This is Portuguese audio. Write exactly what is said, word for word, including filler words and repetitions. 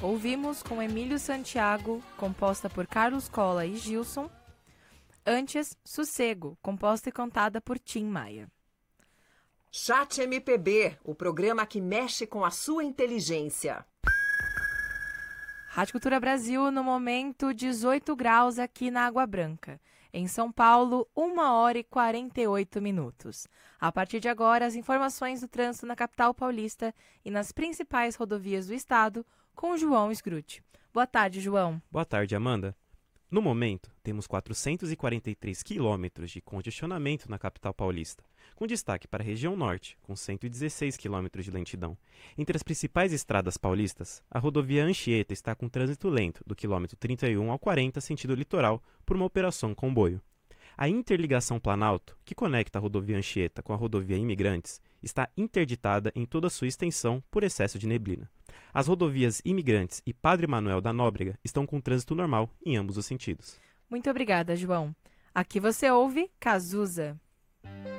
Ouvimos com Emílio Santiago, composta por Carlos Colla e Gilson. Antes, Sossego, composta e cantada por Tim Maia. Chat M P B, o programa que mexe com a sua inteligência. Rádio Cultura Brasil, no momento, dezoito graus aqui na Água Branca. Em São Paulo, uma hora e quarenta e oito minutos. A partir de agora, as informações do trânsito na capital paulista e nas principais rodovias do estado, com João Scruti. Boa tarde, João. Boa tarde, Amanda. No momento, temos quatrocentos e quarenta e três quilômetros de congestionamento na capital paulista, com destaque para a região norte, com cento e dezesseis quilômetros de lentidão. Entre as principais estradas paulistas, a rodovia Anchieta está com trânsito lento, do quilômetro trinta e um ao quarenta, sentido litoral, por uma operação comboio. A interligação Planalto, que conecta a rodovia Anchieta com a rodovia Imigrantes, está interditada em toda a sua extensão por excesso de neblina. As rodovias Imigrantes e Padre Manuel da Nóbrega estão com trânsito normal em ambos os sentidos. Muito obrigada, João. Aqui você ouve Cazuza.